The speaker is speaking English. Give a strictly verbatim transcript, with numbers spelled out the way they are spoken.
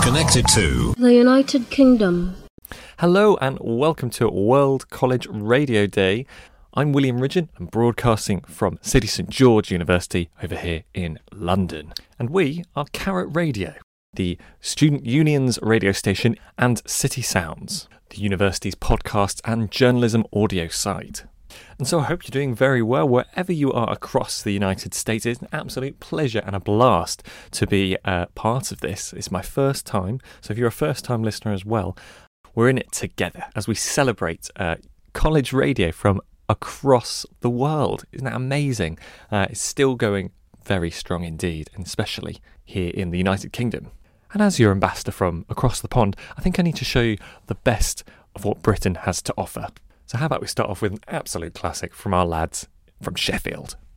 Connected to the United Kingdom. Hello and welcome to World College Radio Day. I'm William Ridgeon. I'm broadcasting from City St George University over here in London. And we are Carrot Radio, the Student Union's radio station, and City Sounds, the university's podcast and journalism audio site. And so I hope you're doing very well wherever you are across the United States. It's an absolute pleasure and a blast to be uh, part of this. It's my first time, so if you're a first-time listener as well, we're in it together as we celebrate uh, college radio from across the world. Isn't that amazing? Uh, it's still going very strong indeed, and especially here in the United Kingdom. And as your ambassador from across the pond, I think I need to show you the best of what Britain has to offer. So how about we start off with an absolute classic from our lads from Sheffield.